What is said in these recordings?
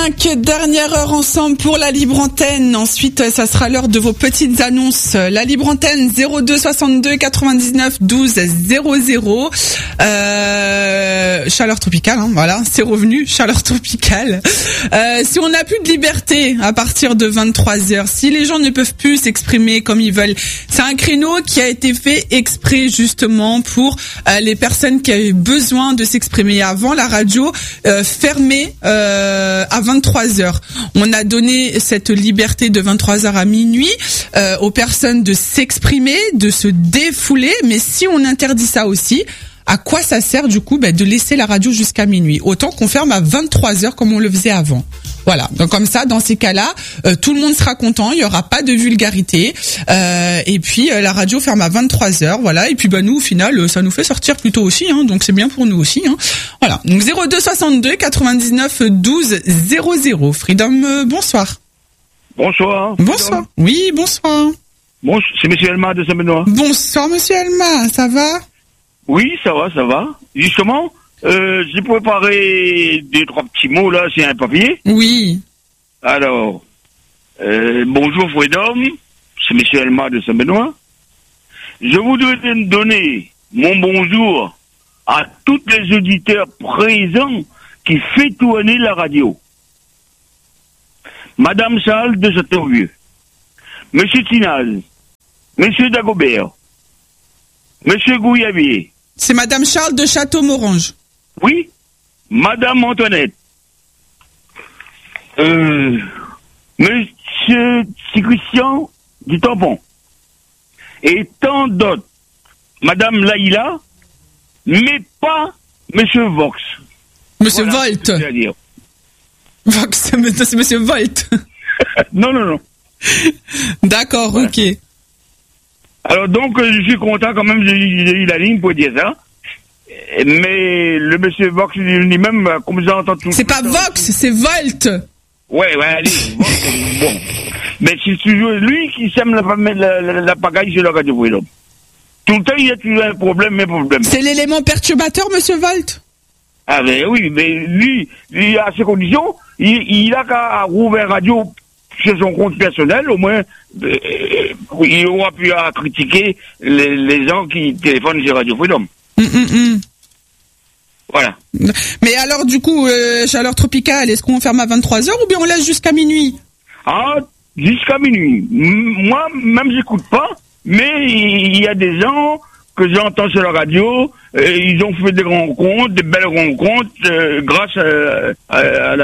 8h05, dernière heure ensemble pour la libre antenne. Ensuite, ça sera l'heure de vos petites annonces. La libre antenne 02 62 99 12 00. Chaleur tropicale, hein, voilà, c'est revenu, chaleur tropicale. Si on n'a plus de liberté à partir de 23h, si les gens ne peuvent plus s'exprimer comme ils veulent, c'est un créneau qui a été fait exprès justement pour les personnes qui avaient besoin de s'exprimer. Avant, la radio fermée à 23h. On a donné cette liberté de 23h à minuit aux personnes de s'exprimer, de se défouler, mais si on interdit ça aussi, à quoi ça sert du coup de laisser la radio jusqu'à minuit? Autant qu'on ferme à 23h comme on le faisait avant. Voilà, donc comme ça, dans ces cas-là, tout le monde sera content, il y aura pas de vulgarité, et puis la radio ferme à 23h, voilà, et puis nous, au final, ça nous fait sortir plus tôt aussi, hein, donc c'est bien pour nous aussi, hein. Voilà, donc 02 62 99 12 00. Freedom, bonsoir. Bonsoir. Bonsoir. Oui, bonsoir. Bon, c'est Monsieur Elma de Saint-Benoît. Bonsoir, Monsieur Elma, ça va? Oui, ça va. Justement, j'ai préparé 2-3 petits mots là, c'est un papier. Oui. Alors, bonjour Freedom, c'est Monsieur Elma de Saint-Benoît. Je voudrais donner mon bonjour à tous les auditeurs présents qui fait tourner la radio. Madame Charles de Châteauvieux, Monsieur Tinaz, Monsieur Dagobert, Monsieur Gouyavier. C'est Madame Charles de Château-Morange. Oui, Madame Antoinette. Monsieur Christian du Tampon. Et tant d'autres. Madame Laïla, mais pas Monsieur Vox. Monsieur Volt. Vox, c'est Monsieur Volt. Non. D'accord, ouais. Ok. Alors donc, je suis content quand même, j'ai eu la ligne pour dire ça. Mais le monsieur Vox lui-même, comme j'entends tout... C'est pas Vox, c'est Volt. Ouais, allez, bon. Mais c'est toujours lui qui sème la pagaille sur la radio Freedom. Tout le temps, il y a toujours un problème. C'est l'élément perturbateur, monsieur Volt? Ah ben oui, mais lui à ses conditions, il a qu'à rouvrir radio sur son compte personnel, au moins, il aura pu critiquer les gens qui téléphonent sur Radio Freedom. Voilà. Mais alors, du coup, chaleur tropicale, est-ce qu'on ferme à 23h ou bien on laisse jusqu'à minuit? Ah, jusqu'à minuit. Moi, même j'écoute pas, mais il y a des gens que j'entends sur la radio, ils ont fait des rencontres, des belles rencontres, grâce à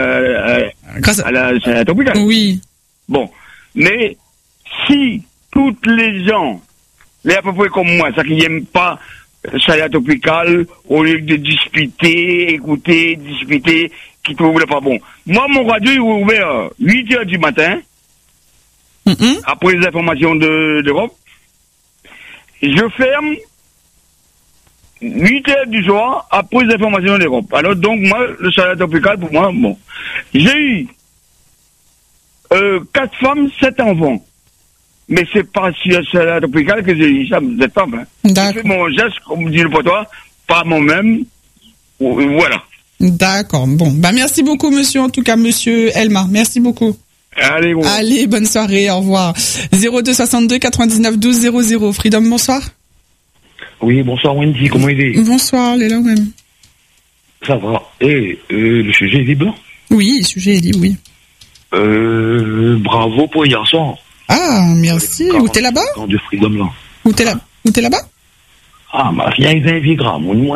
la tropicale. Oui. Bon. Mais, si toutes les gens, les à peu près comme moi, ça qui n'aiment pas Chaleur tropicale, au lieu de discuter, qui trouvent pas bon. Moi, mon radio est ouvert 8h du matin, après les informations d'Europe. Je ferme 8h du soir, après les informations d'Europe. Alors, donc, moi, le Chaleur tropicale, pour moi, bon. J'ai eu 4 femmes, 7 enfants. Mais c'est pas sur Chaleur tropicale que j'ai eu ça, 7 femmes. Hein. J'ai fait mon geste, comme dit le potois, pas moi-même. Voilà. D'accord. Bon, merci beaucoup, monsieur, en tout cas, monsieur Elma. Merci beaucoup. Allez, bon. Allez, bonne soirée, au revoir. 02 62 99 12 00. Freedom, bonsoir. Oui, bonsoir Wendy, comment il est? Bonsoir, il est là même. Ça va. Le sujet est libre? Oui, le sujet est libre, oui. Bravo pour hier soir. Ah, merci. Où t'es là-bas? De Freedom là. Où t'es là-bas? Ah, ma fille a une vie grave, moi.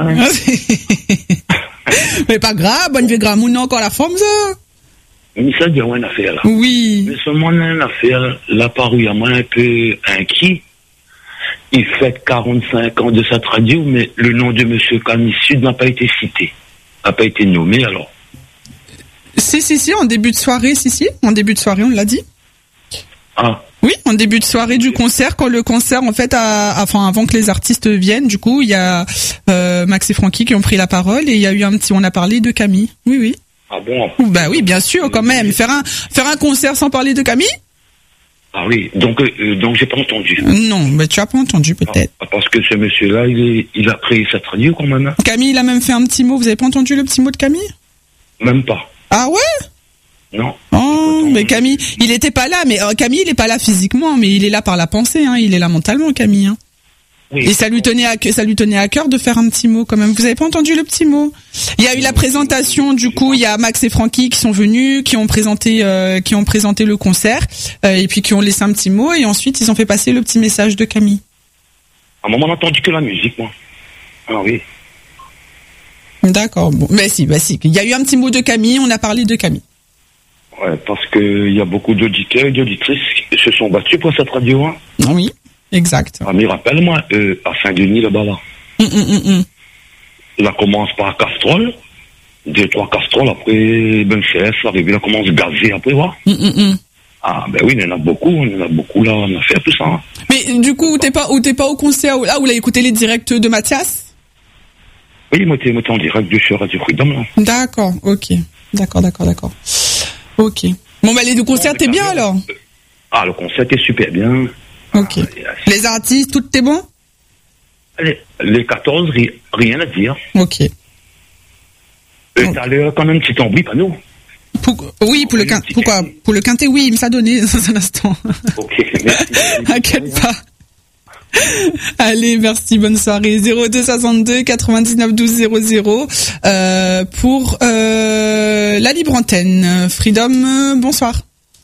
Mais pas grave, bonne vie grave, on a encore la forme, ça. Mais ça, il y a une affaire là. Oui. Mais seulement une affaire, là, paru, il y a moins un peu inquiet. Il fait 45 ans de cette radio, mais le nom de monsieur Camille Sud n'a pas été cité. N'a pas été nommé, alors. Si, en début de soirée, en début de soirée, on l'a dit. Ah. Oui, en début de soirée du concert, quand le concert, en fait, avant que les artistes viennent, du coup, il y a Max et Francky qui ont pris la parole et il y a eu on a parlé de Camille. Oui. Ah bon? Bah oui, bien sûr, quand même. Faire un concert sans parler de Camille? Ah oui, donc j'ai pas entendu. Non, mais tu as pas entendu peut-être. Ah, parce que ce monsieur-là, il a créé cette radio quand même. Camille, il a même fait un petit mot. Vous avez pas entendu le petit mot de Camille? Même pas. Ah ouais? Non. Oh, mais Camille, il était pas là, mais Camille, il est pas là physiquement, mais il est là par la pensée, hein, il est là mentalement, Camille. Hein. Oui. Et ça lui tenait à cœur de faire un petit mot quand même. Vous avez pas entendu le petit mot? Il y a eu la présentation, du coup, il y a Max et Francky qui sont venus, qui ont présenté le concert, et puis qui ont laissé un petit mot, et ensuite ils ont fait passer le petit message de Camille. À un moment, on n'a entendu que la musique, moi. Ah oui. D'accord. Bon, bah si. Il y a eu un petit mot de Camille, on a parlé de Camille. Ouais, parce que il y a beaucoup d'auditeurs et d'auditrices qui se sont battus pour cette radio, hein. Oui, exact. Ah, mais rappelle-moi, à Saint-Denis, là-bas, là. Là commence par Castrol, 2-3 Castrol, après Benchès, arrivé, là commence gazer après, voir. Ah, ben oui, il y en a beaucoup là, on a fait tout ça. Hein. Mais du coup, t'es pas au concert, là, où l'as écouté les directs de Mathias? Oui, moi, t'es en direct de chez Radio Freedom, là. D'accord, ok. D'accord. Ok. Bon, bah, les deux concerts, t'es bien, alors? Ah, le concert est super bien. Ok. Les artistes, tout est bon? Les 14, rien à dire. Ok. T'as l'air quand même, tu t'en oublies pas, nous. Oui, pour le quintet. Pourquoi? Pour le quintet, oui, il me l'a donné dans un instant. Ok, merci. Inquiète pas. Allez, merci, bonne soirée. 0262 99 12 00 pour la libre antenne. Freedom, bonsoir.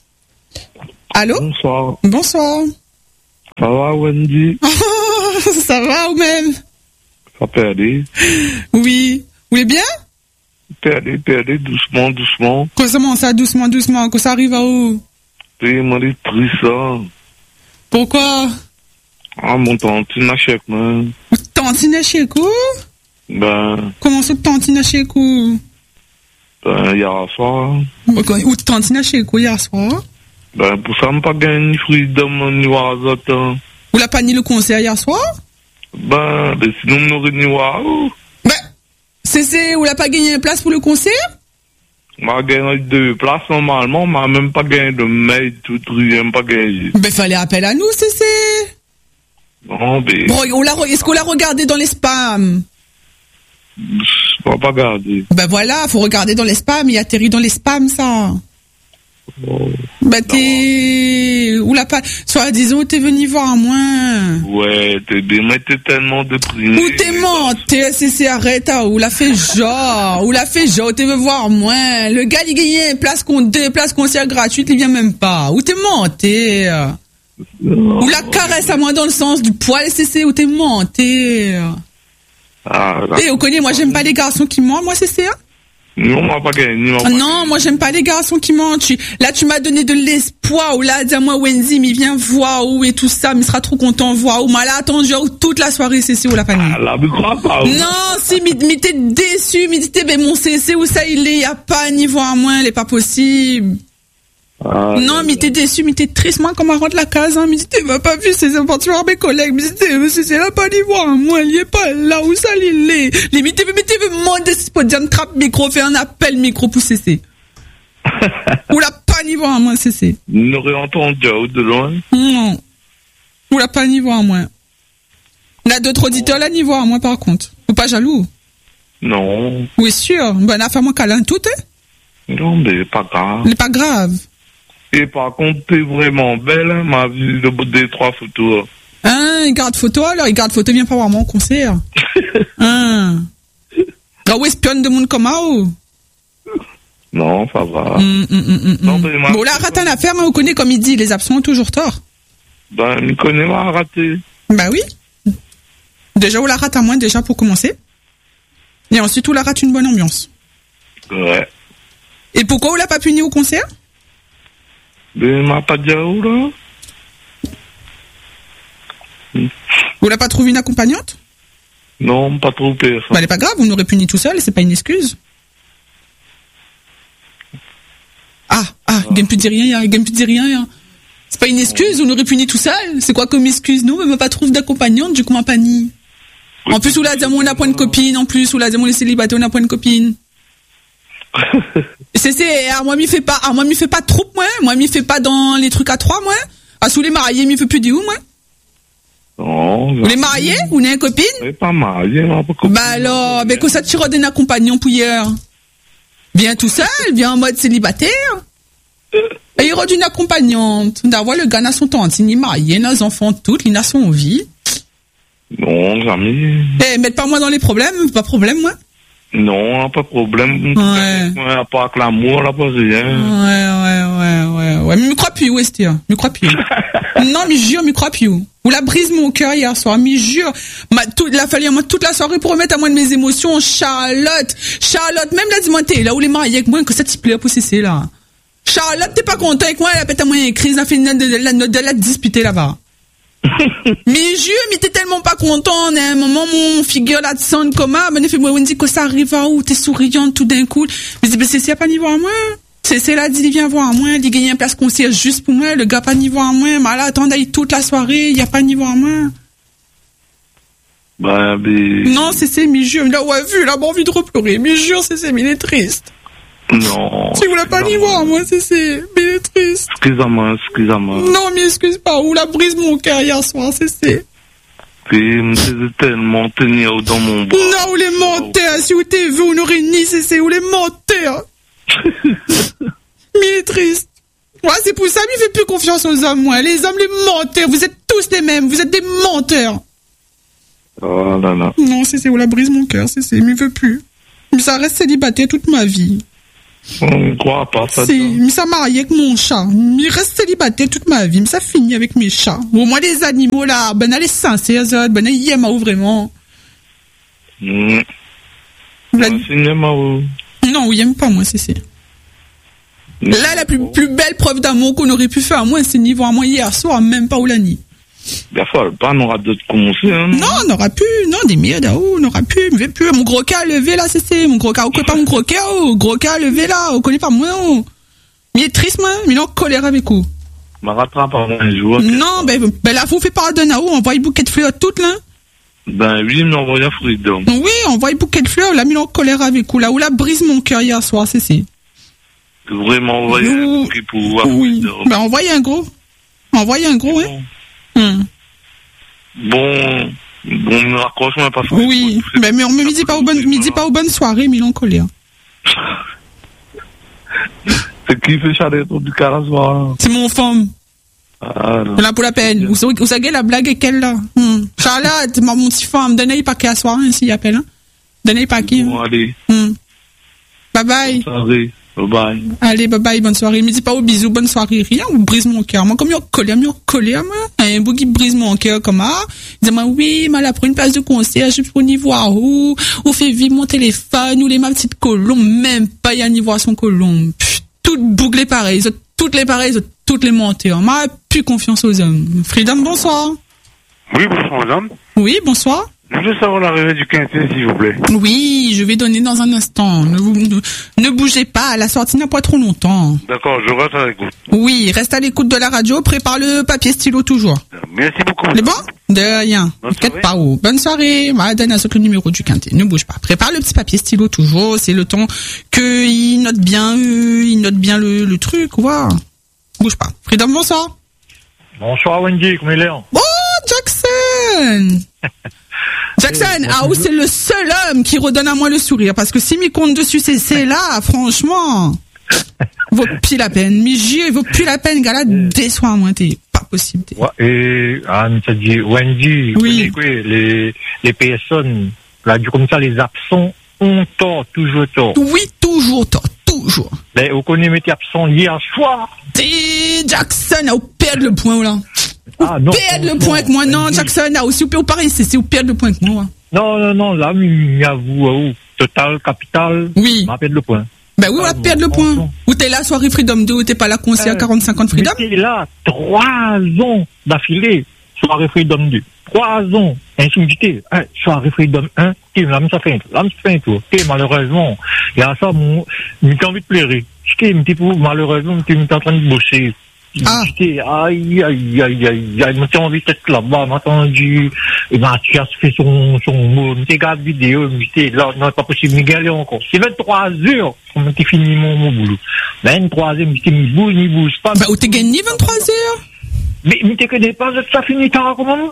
Allô? Bonsoir. Ça va, Wendy? Ça va ou même? Ça perdait? Oui. Vous voulez bien? Perdez, doucement. Comment ça, doucement? Que ça arrive à où? Oui, moi, c'est triste, ça. Pourquoi? Ah, mon tantine à chèque, man. Tantine à chèque où? Ben. Comment ça, tantine à chèque où? Ben, hier soir. Où tantine à chèque où hier soir? Ben, pour ça, je n'ai pas gagné ni Freedom, ni Warzat. Vous l'avez pas ni le concert hier soir? Ben, sinon, on aurait ni Warzat. C'est où l'a pas gagné une place pour le concert? M'a gagné 2 places normalement, m'a même pas gagné de mail, tout, rien, pas gagné. Ben, fallait appeler à nous, c'est. Non, mais. Bon, est-ce qu'on l'a regardé dans les spams? Je vais pas regarder. Ben voilà, faut regarder dans les spams, il atterrit dans les spams, ça. Oh, ben ou l'a pas, soit disons, t'es venu voir moins. Ouais, t'es tellement déprimé. Ou t'es menté, c'est arrête, ou l'a fait genre, t'es venu voir moins. Le gars, il gagnait deux places concert gratuites, il vient même pas. Ou t'es menté. Ou la caresse à moi dans le sens du poil, c'est où t'es menté. Et on connaît, moi j'aime pas les garçons qui mentent, moi c'est hein. Non, moi pas gagné. Non, moi j'aime pas les garçons qui mentent. Là tu m'as donné de l'espoir. Ou là, dis-moi Wendy, mais viens voir où et tout ça, mais il sera trop content voir où. Moi là, attendu toute la soirée, c'est où la famille. Ah là, mais crois pas. Non, si, mais t'es déçu, mais t'es, ben mon c'est où ça il est, y a pas niveau à moins, il est pas possible. Ah, non, mais t'es déçu, mais t'es triste, moi, quand on rentre la case, hein, mais t'es pas vu ses aventures, mes collègues, mais c'est là pas niveau à moins, il est pas là où ça il est. Limite, t'es demander si peut dire trappe micro, fait un appel micro pour cesser. Ou la pas niveau à moins, cesser. Nous aurait entendu de loin. Non. Ou la pas niveau à moins. On a d'autres auditeurs là niveau à moins par contre. Ou pas jaloux? Non. Oui, sûr. Ben, la femme en câlin tout, hein? Non, mais pas grave. C'est pas grave. Et par contre, t'es vraiment belle, hein, m'a vu le bout des 3 photos. Hein, il garde photo alors, viens pas voir mon concert. Hein. Ah ouais, espionne de monde comme ça ou? Non, ça va. Non, bon, là, rate une affaire, mais on connaît comme il dit, les absents ont toujours tort. Ben, il connaît ma raté. Bah oui. Déjà, on la rate à moins, déjà, pour commencer. Et ensuite, on la rate une bonne ambiance. Ouais. Et pourquoi on l'a pas puni au concert? Ben, m'a pas dit où, là? Vous l'avez pas trouvé une accompagnante? Non, pas trouvé personne. Bah, elle est pas grave, vous n'aurez puni tout seul, c'est pas une excuse. Game plus dit rien. C'est pas une excuse, on aurait puni tout seul. C'est quoi comme excuse? Non, mais m'a pas trouvé d'accompagnante, du coup, m'a pas ni. En plus, ou là, on n'a point de copine, on est célibataire, on n'a point de copine. Moi, m'y fait pas trop, moi, m'y fait pas dans les trucs à 3, moi. Sous les mariés, m'y fait plus du où, moi. Non. Vous les mariés? Vous n'avez une copine? Je suis pas marié, non, pas copine. Bah alors, que ça te tire d'un accompagnant pour hier? Viens tout seul, viens en mode célibataire. Et il y aura une accompagnante. D'avoir le gars dans son temps, il est marié, il a des enfants toutes, il a son vie. Non, jamais. Eh, mettez pas moi dans les problèmes, pas problème, moi. Non, pas de problème. Ouais. À part que l'amour, là, pas rien. Ouais. Mais me crois plus, ouais, c'était, me crois plus. Non, mais jure, me crois plus. Ou la brise mon cœur hier soir, mais jure. Il a fallu, moi, toute la soirée pour remettre à moi de mes émotions. Charlotte, même la dimanche, là où les mariés avec moi, que ça t'y plaît pour cesser, là. Charlotte, t'es pas content avec moi, elle a pété à moi une crise, elle a fait de la disputer là-bas. Mais jure, mais t'es tellement pas content, à un moment, mon figure là de son coma, ben, fait, moi, on dit que ça arrive à où, t'es souriante tout d'un coup. Mais c'est y a pas niveau à moi. C'est là, dit, il vient voir à moi, il gagne une place concierge juste pour moi, le gars pas niveau à moi, mais là, attends, d'aller toute la soirée, y a pas niveau à moi. Bah, mais... Non, c'est, mais jure, là, ouais, vu, là, j'ai envie de repleurer, mais jure, c'est, mais il est triste. Non. Si vous l'avez pas niveau à moi, c'est, mais il est triste. Excusez-moi. Non, mais excuse pas, ou la brise mon cœur hier soir, c'est. Puis, me faisait tellement tenir dans mon bras. Non, ou les menteurs, si vous t'es vu, on aurait ni c'est, ou les menteurs. Mais il est triste. Ouais, c'est pour ça qu'il fait plus confiance aux hommes, moi. Les hommes, les menteurs, vous êtes tous les mêmes, vous êtes des menteurs. Oh là là. Non, c'est, on la brise mon cœur, c'est, mais il veut plus. Mais ça reste célibataire toute ma vie. On ne croit pas ça. Mais ça marié avec mon chat. Mais il reste célibataire toute ma vie, mais ça finit avec mes chats. Au moins les animaux là, ben elle est sincère, ben elle y aime vraiment. Non, il aime pas moi, c'est. Là, la plus belle preuve d'amour qu'on aurait pu faire à moi, c'est niveau à moi hier soir, même pas où la nuit. Bien sûr, pas, on aura d'autres commencer, hein. Non, on n'aura plus, non, des merdes, on n'aura plus, mais plus, mon gros cas levé là, c'est, mon gros cas, on connaît pas mon gros cas levé là, on connaît pas moi, oh. Mais il est triste, moi, mais il est en colère avec vous. Ma rattrape avant un jour. Non, ben là, vous faites pas de Nao, on voit une bouquet de fleurs toutes, là. Ben oui, mais on voit un freedom. Oui, on voit une bouquet de fleurs, là, mais il est en colère avec vous, là, où la brise mon cœur hier soir, c'est. Vraiment, envoyer un bouquet pour oui. Ben, envoyez un gros, hein. Bon, me raccroche moi parce que... Oui, mais on me dit pas aux bonnes soirées, mais il est en colère. C'est qui fait charler autour du carré soir? C'est mon femme. Ah, non. Là pour la peine. Vous savez la blague est quelle là? Charlotte, mon petit femme, donnez pas qu'à soir, s'il appelle, hein. Donnez pas qui. Bon, allez. Bye bye. Bye bye. Allez, bye bye, bonne soirée. Me dis pas au bisous, bonne soirée, rien, ou brise mon cœur. Moi, comme il y a collé, moi. Un bout qui brise mon cœur, comme ça. Il dit, moi, oui, mais là, pour une place de concert, je peux n'y voir où fait vivre mon téléphone, ou les ma petite colombe, même pas y a n'y voir son colombe. Toutes bouclées pareilles, toutes les menteurs. Moi, plus confiance aux hommes. Freedom, bonsoir. Oui, bonsoir, madame. Oui, bonsoir. Je veux savoir l'arrivée du quintet, s'il vous plaît. Oui, je vais donner dans un instant. Ne bougez pas, la sortie n'a pas trop longtemps. D'accord, je reste à l'écoute. Oui, reste à l'écoute de la radio, prépare le papier stylo toujours. Merci beaucoup. C'est bon? De rien. T'inquiète pas. Bonne soirée. Donne le numéro du quintet. Ne bouge pas. Prépare le petit papier stylo toujours. C'est le temps qu'il note bien le truc, quoi. Bouge pas. Freedom, bonsoir. Bonsoir Wendy, comment il est? Oh, Jackson! Jackson, c'est le seul homme qui redonne à moi le sourire. Parce que si m'y compte dessus, c'est là, franchement. Vaut plus la peine. Mais vaut plus la peine, gars, là, déçois-moi, t'es pas possible. Ouais, et, ça dit, Wendy, oui. Les personnes, là, du comme ça, les absents ont tort, toujours tort. Oui, toujours tort, toujours. Mais, vous connaissez mes absents hier soir? T'es Jackson, vous perdre le point, là. Non. Perdre le point avec moi, non, Jackson, aussi, vous pareil, c'est vous perdre le point avec moi. Non, là, il y a vous, Total, Capital. Oui. On va perdre le point. Ben oui, on va perdre le point. Ou t'es là, soirée Freedom 2, ou t'es pas là, concert 45 ans de Freedom? T'es là, 3 ans d'affilée, soirée Freedom 2. 3 ans, intimité, soirée Freedom 1, là, ça fait un tour. Malheureusement, il y a ça, j'ai envie de pleurer. Malheureusement, je suis en train de bosser. Aïe, j'ai envie d'être là-bas, m'a entendu, Mathias fait son mot, j'ai regardé vidéo, là, non, pas possible, me galer encore. C'est 23 heures, comment t'es fini mon boulot. 23 heures, me bouge pas. Bah, où t'es gagné 23 heures? Mais t'es connais pas, ça finit tard, comment?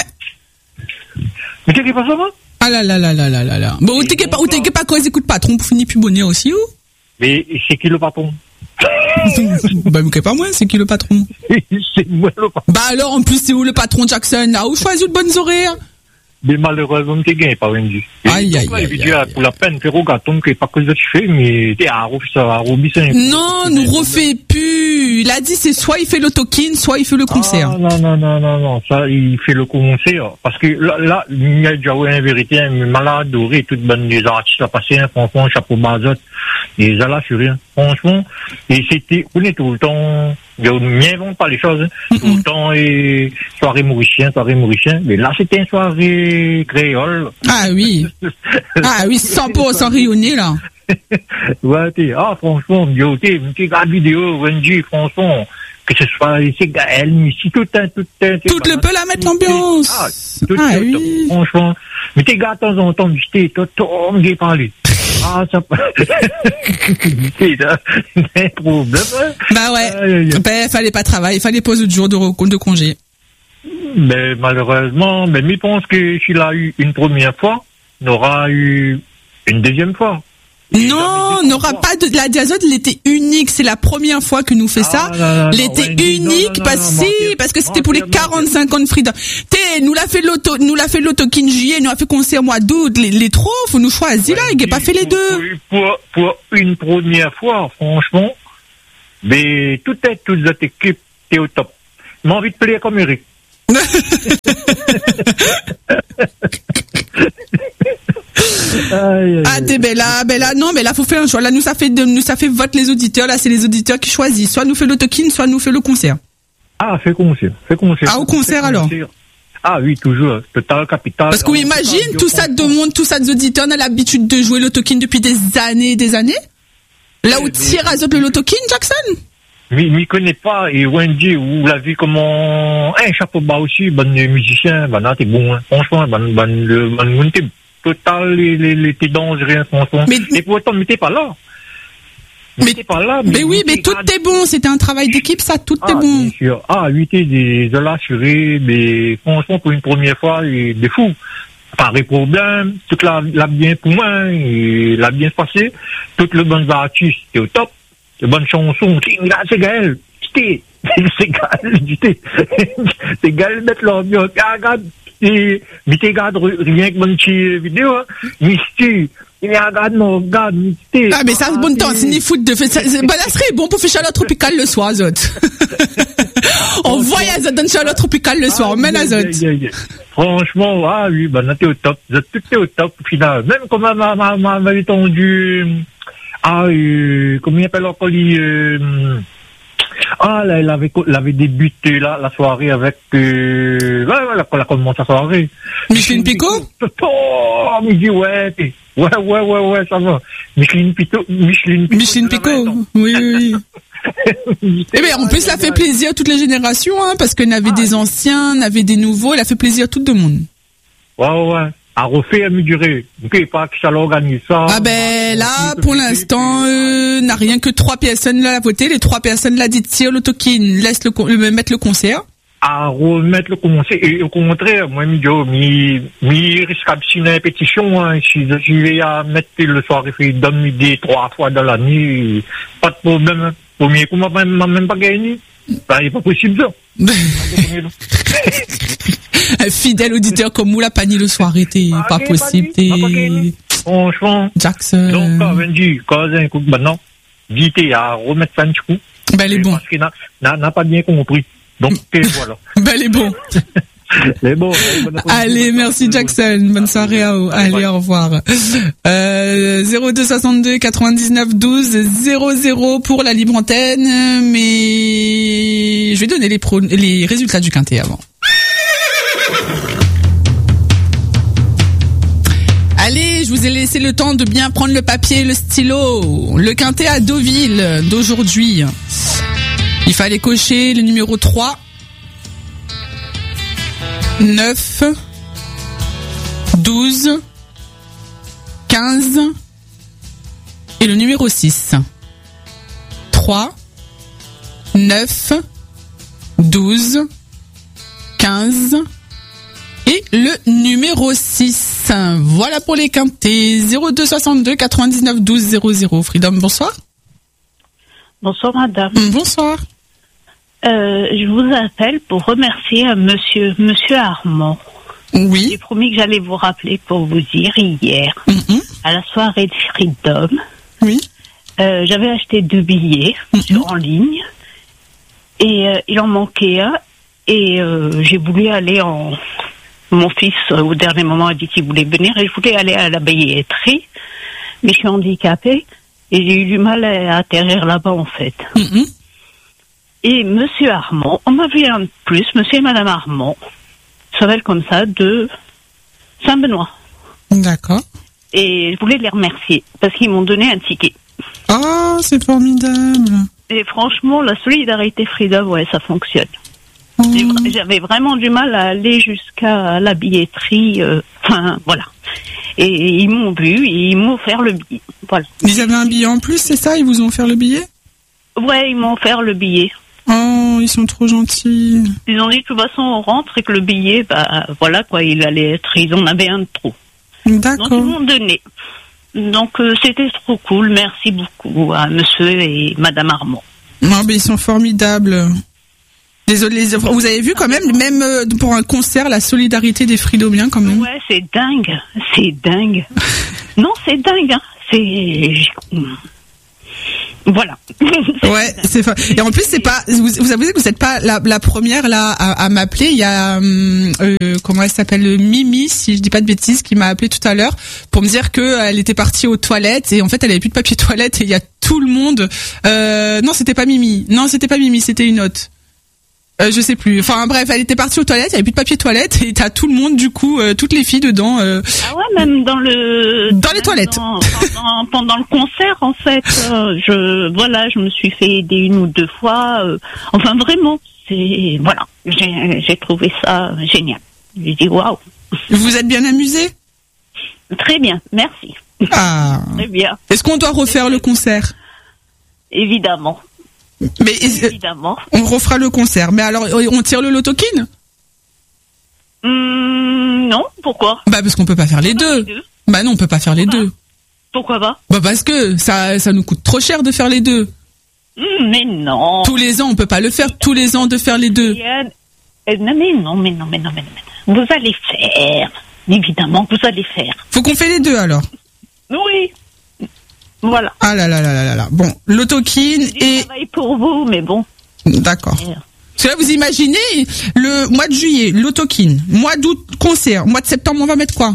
Mais t'es pas ça, moi? Ah là. Bon, où t'es pas cause écoute patron pour finir plus bonheur aussi, ou? Mais c'est qui le patron? Bah, mais pas moi, c'est qui le patron? C'est moi le patron. Bah alors, en plus, c'est où le patron Jackson? Là, où choisis de bonnes horaires? Mais malheureusement, t'es gagné par Wendy. Aïe. Pour la peine, frérot, gâton, que pas que je fais, mais t'es à Robinson. Non, nous refait plus. Il a dit, c'est soit il fait le talking, soit il fait le concert. Non, ça, il fait le concert. Parce que là, il y a déjà une vérité, un malade adoré, toutes bonnes des artistes à passer, franchement, chapeau bazot. Et ça là, sur rien. Franchement, et c'était, on est tout le temps, n'invente pas les choses, tout le temps, et soirée mauricien, mais là, c'était une soirée créole. Ah oui, 100% rayonné, là. Ouais, franchement, t'es gars vidéo, Wendy, franchement, que ce soit, c'est Gaël, Missy, tout le peut la mettre l'ambiance. Oui. Franchement. Mais t'es gars, de temps en temps, t'es parlé. Ça c'est un problème. Bah ouais. Fallait pas travailler, fallait poser de jours de congé. Mais malheureusement, mais je pense que s'il a eu une première fois, on aura eu une deuxième fois. Non, on n'aura pas de la diazode, il était unique, c'est la première fois que nous fait ça. Il était unique parce que c'était pour les 45 ans de Freedom. Nous l'a fait l'auto Kinji, nous a fait concert mois d'août, les trop, faut nous choisir là, il n'a pas fait les deux. Pour une première fois, franchement, mais toute cette équipe est au top. J'ai envie de plaire comme Eric. T'es bella. Non, mais là, faut faire un choix. Là, nous, ça fait vote les auditeurs. Là, c'est les auditeurs qui choisissent. Soit nous fait le token, soit nous fait le concert. Fait concert. Ah, au concert, alors? Ah oui, toujours. Total Capital. Parce qu'on imagine, tout ça de monde, tout ça des auditeurs, on a l'habitude de jouer le token depuis des années et des années. Là où tire à le token, Jackson? Mais m'y connais pas, et Wendy, vous l'avez comment, chapeau bas aussi, bon musicien, là, t'es bon, hein. Franchement, t'es total, t'es dangereux, franchement. Et pour autant, mais t'es pas là. Mais oui, mais tout est bon, c'était un travail d'équipe, ça, tout est bon. Bien sûr. Oui, t'es de l'assuré, mais franchement, pour une première fois, des fous. Pas de problème, tout l'a bien pour moi, et l'a bien passé, toutes les bonnes artistes, t'es au top. De bonnes chansons, c'est Gaël, c'est Gaël mettre l'ambiance, regarde, mais t'es regarde rien que mon petit vidéo, Misty, il regarde mon gars, Misty. Ah, mais ça, c'est bon temps, c'est ni foot de fait, ça serait bon pour faire chaleur tropicale le soir, Zot. On voyage dans chaleur tropicale le soir, on mène à Zot. Franchement, oui, là, t'es au top, tout est au top, au final. Même comme m'avait tendu, comment il appelle encore là, il avait débuté la soirée avec la commence la soirée. Micheline Picot? Il dit ouais, ça va. Micheline Picot. Oui. Eh bien, en plus, ça fait plaisir à toutes les générations, hein, parce qu'on avait des anciens, on avait des nouveaux, elle a fait plaisir à tout le monde. Ouais. À refaire, à me durer. Ok, pas que ça l'organise ça. Là, pour l'instant, n'a rien que 3 personnes là à voter. Les 3 personnes là dit tire le token, laisse mettre le concert. À remettre le concert. Et au contraire, moi, risque à signer une pétition, hein. Si je vais à mettre le soir, il donne l'idée 3 fois dans la nuit, pas de problème. Premier coup, m'a même pas gagné. Il n'est pas possible, ça. Un fidèle auditeur comme vous, la panier le soir, était pas possible. Franchement. Jackson. Donc, Wendy, quand un coup, maintenant, dites à remettre ça un petit coup. Elle est bon. Parce qu'il n'a pas bien compris. Donc, voilà. Elle est bon. C'est bon. Allez, merci Jackson. Bonne soirée à vous. Allez, au revoir. 0262 99 12 00 pour la libre antenne. Mais je vais donner les résultats du quintet avant. Allez, je vous ai laissé le temps de bien prendre le papier et le stylo. Le quintet à Deauville d'aujourd'hui. Il fallait cocher le numéro 3, 9, 12, 15 et le numéro 6. 3, 9, 12, 15 et le numéro 6. Voilà pour les quintés. 02 62 99 12 00. Freedom, bonsoir. Bonsoir madame. Bonsoir. Je vous appelle pour remercier monsieur Armand. Oui. J'ai promis que j'allais vous rappeler pour vous dire hier, à la soirée de Freedom. Oui. J'avais acheté 2 billets en ligne et il en manquait un et j'ai voulu aller Mon fils, au dernier moment, a dit qu'il voulait venir et je voulais aller à la billetterie, mais je suis handicapée et j'ai eu du mal à atterrir là-bas en fait. Et monsieur Armand, on m'a vu un de plus, monsieur et madame Armand, s'appellent comme ça, de Saint-Benoît. D'accord. Et je voulais les remercier parce qu'ils m'ont donné un ticket. Oh, c'est formidable. Et franchement, la solidarité Freedom, ouais, ça fonctionne. J'avais vraiment du mal à aller jusqu'à la billetterie, voilà. Et ils m'ont vu, et ils m'ont offert le billet, voilà. Ils avaient un billet en plus, c'est ça? Ils vous ont offert le billet? Ouais, ils m'ont offert le billet. Oh, ils sont trop gentils. Ils ont dit, de toute façon, on rentre et que le billet, voilà quoi, il allait être, ils en avaient un de trop. D'accord. Donc, ils m'ont donné. Donc, c'était trop cool. Merci beaucoup à monsieur et madame Armand. Non, mais ils sont formidables. Désolé, vous avez vu quand même pour un concert, la solidarité des Fridomiens quand même. Ouais, c'est dingue. C'est dingue. Non, c'est dingue, hein. C'est... Voilà. Ouais, c'est fa... Et en plus, c'est pas, vous avouez que vous n'êtes pas la première là à m'appeler. Il y a comment elle s'appelle, Mimi, si je dis pas de bêtises, qui m'a appelé tout à l'heure pour me dire que elle était partie aux toilettes et en fait elle avait plus de papier toilette et il y a tout le monde. Non, c'était pas Mimi. Non, c'était pas Mimi, c'était une autre. Je sais plus. Enfin bref, elle était partie aux toilettes, il y avait plus de papier toilette et t'as tout le monde du coup, toutes les filles dedans. Ah ouais, même dans les toilettes. Pendant le concert en fait, je me suis fait aider 1 ou 2 fois. Enfin vraiment, c'est voilà, j'ai trouvé ça génial. J'ai dit waouh. Vous êtes bien amusé? Très bien, merci. Ah. Très bien. Est-ce qu'on doit refaire le concert? Évidemment. Mais évidemment. On refera le concert. Mais alors, on tire le loto-kin? Non, pourquoi? Bah parce qu'on peut pas faire les deux. Bah non, on peut pas faire les deux. Pourquoi pas? Bah parce que ça nous coûte trop cher de faire les deux. Mais non. Tous les ans, on peut pas le faire. Tous les ans de faire les deux. Non. Vous allez faire. Évidemment, vous allez faire. Faut qu'on fait les deux alors. Oui. Voilà. Ah là. Bon, l'autokin et... Je travaille pour vous, mais bon. D'accord. Parce que là, vous imaginez, le mois de juillet, l'autokin, mois d'août, concert, mois de septembre, on va mettre quoi?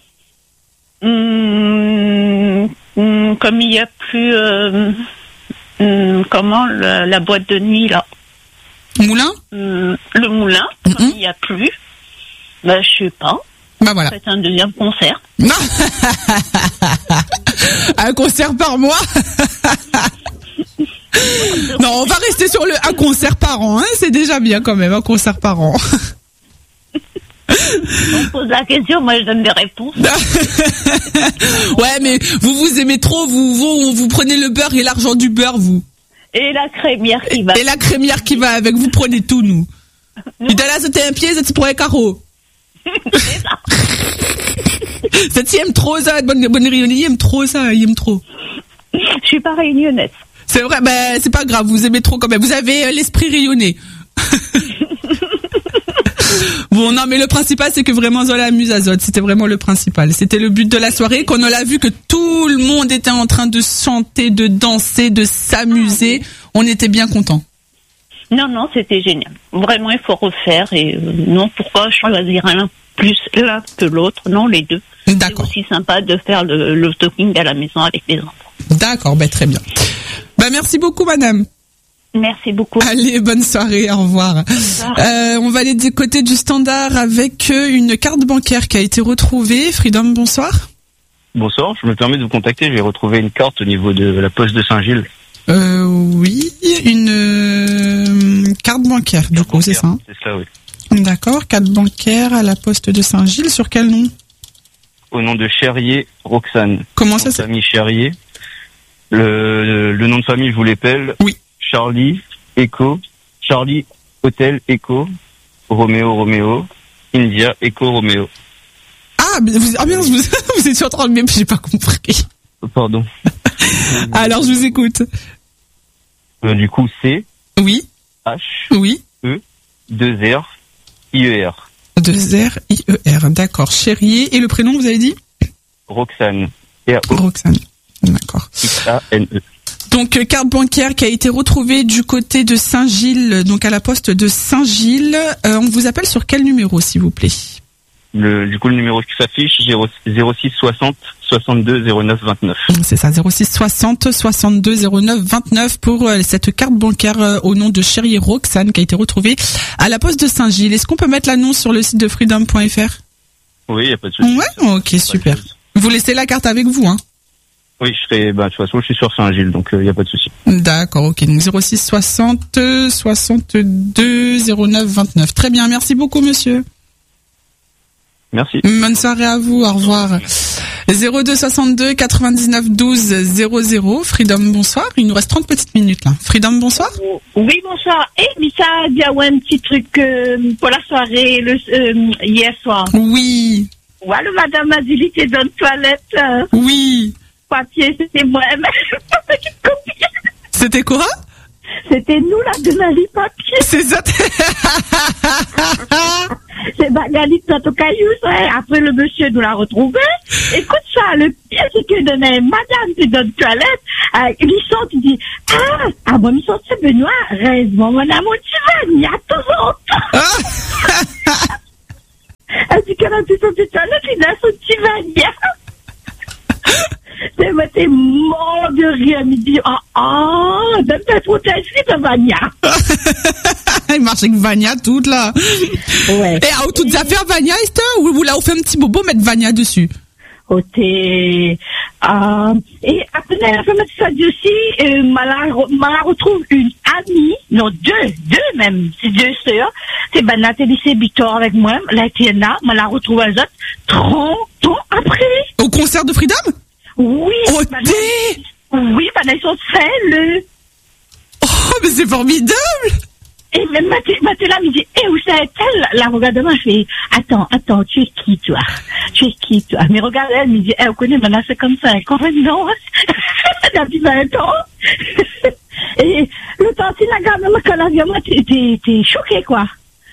Comme il n'y a plus... la boîte de nuit, là. Moulin? Le moulin, comme il n'y a plus. Bah, je sais pas. Bah voilà. Faites un deuxième concert. Non. Un concert par mois. Non, on va rester sur un concert par an, hein. C'est déjà bien quand même, un concert par an. On pose la question, moi je donne des réponses. Ouais, mais vous aimez trop, vous prenez le beurre et l'argent du beurre, vous. Et la crémière qui va. Et la crémière qui va avec, vous prenez tout, nous. Et de là, c'était un pied, c'est pour un carreau. C'est ça. Cette aime trop ça, bonne réunion, il aime trop ça, il aime trop. Je suis pas réunionnaise. C'est vrai, ben c'est pas grave, vous aimez trop quand même. Vous avez l'esprit rayonné. Bon, non, mais le principal, c'est que vraiment Zola amuse à Zod. C'était vraiment le principal. C'était le but de la soirée, qu'on a vu que tout le monde était en train de chanter, de danser, de s'amuser. On était bien contents. Non, c'était génial. Vraiment, il faut refaire. Et non, pourquoi choisir l'un plus l'un que l'autre? Non, les deux. D'accord. C'est aussi sympa de faire le talking à la maison avec les enfants. D'accord, ben très bien. Ben merci beaucoup, madame. Merci beaucoup. Allez, bonne soirée, au revoir. On va aller du côté du standard avec une carte bancaire qui a été retrouvée. Freedom, bonsoir. Bonsoir, je me permets de vous contacter. J'ai retrouvé une carte au niveau de la poste de Saint-Gilles. Oui, une carte bancaire, du coup, c'est ça, hein? C'est cela, oui. D'accord, carte bancaire à la poste de Saint-Gilles, sur quel nom? Au nom de Cherrier Roxane. Comment ça s'appelle? Famille Cherrier. Le nom de famille, je vous l'appelle. Oui. Charlie, Echo, Charlie, Hôtel, Echo, Roméo, India, Echo, Roméo. Ah, mais vous étiez en train de... Même, j'ai pas compris. Pardon. Alors, je vous écoute. Du coup, C, Oui. H, Oui. E, 2 R, I-E-R. 2 R, I-E-R. D'accord. Chérier. Et le prénom, vous avez dit? Roxane. Roxane. D'accord. X-A-N-E. Donc, carte bancaire qui a été retrouvée du côté de Saint-Gilles, donc à la poste de Saint-Gilles. On vous appelle sur quel numéro, s'il vous plaît? Du coup, le numéro qui s'affiche, 06 60 62 09 29. C'est ça, 06 60 62 09 29 pour cette carte bancaire au nom de Chérie Roxane qui a été retrouvée à la poste de Saint-Gilles. Est-ce qu'on peut mettre l'annonce sur le site de freedom.fr? Oui, il n'y a pas de souci. Ouais, ok, super. Vous laissez la carte avec vous, hein? Oui, de toute façon, je suis sur Saint-Gilles, donc il n'y a pas de souci. D'accord, ok. Donc 06 60 62 09 29. Très bien, merci beaucoup, monsieur. Merci. Bonne soirée à vous, au revoir. 02 62 99 12 00. Freedom, bonsoir. Il nous reste 30 petites minutes là. Freedom, bonsoir. Oui, bonsoir. Missa, il y a un petit truc pour la soirée hier soir. Oui. Ouais, le madame a dit qu'il était dans la toilette. Oui. Papier, c'était moi-même. C'était quoi? C'était nous, la Denali Papier. C'est ça. C'est Magali Tato Caillou, ça. Après, le monsieur nous l'a retrouvé. Écoute ça, le pire, c'est que madame, tu donnes toilette, il sort, tu dis, bon, il sort, c'est Benoît, reste, mon amour, tu vas, il y a toujours. Elle dit qu'elle a pu sortir de toilette, il a son petit vania. T'es mort de rire. Il me dit, donne ta protéger de Vania. Il marche avec Vania toute là. Ouais. Et toutes affaires Vania, est-ce ou vous l'avez fait un petit bobo, mettre Vania dessus? Et après, elle a fait mettre ça dessus, m'a retrouve une amie, non, deux même, c'est 2 sœurs. C'est Banat et lycée Bitor avec moi, la Tiena, m'a la retrouve à Zot 30 ans après. Au concert de Freedom? Oui. Oh, oui, ils sont seuls. Oh, mais c'est formidable! Et même Mathilda me dit, où ça est-elle? La regarde-moi, je fais, attends, tu es qui, toi? Mais regarde, elle me dit, on connaît maintenant 55 ans, non? Elle a dit 20 ans. Et le temps, si la gamme, quand la vient, t'es choquée, quoi.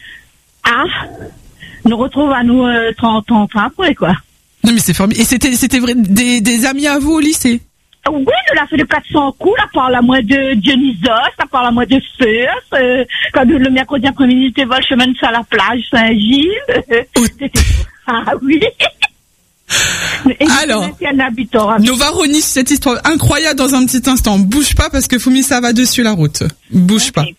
Nous retrouvons à nous 30 ans après, quoi. Non, mais c'est formidable. Et c'était vrai, des amis à vous au lycée? Oui, nous l'a fait de 400 coups, là, parle à moi de Dionysos, ça parle à moi de Feu, quand le mercredi après-midi, j'étais vol chemin de ça à la plage Saint-Gilles. Oui. Alors, nous va renier cette histoire incroyable dans un petit instant. Bouge pas parce que Foumi, ça va dessus la route. Bouge pas.